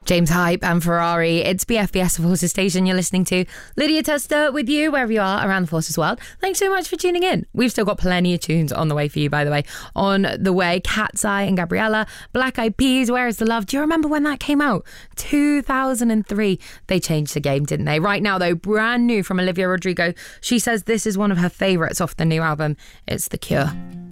James Hype and Ferrari. It's BFBS, the Forces Station. You're listening to Lydia Tester with you wherever you are around the Forces world. Thanks so much for tuning in. We've still got plenty of tunes on the way for you, by the way. On the way, Cat's Eye and Gabriella, Black Eyed Peas, Where Is the Love? Do you remember when that came out? 2003. They changed the game, didn't they? Right now, though, brand new from Olivia Rodrigo. She says this is one of her favourites off the new album. It's The Cure.